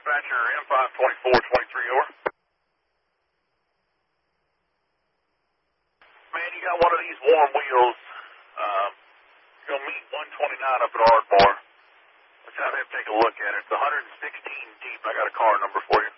Dispatcher M52423 over. Man, you got one of these warm wheels. You're going to meet 129 up at Ardmore. Let's have him take a look at it. It's 116 deep. I got a car number for you.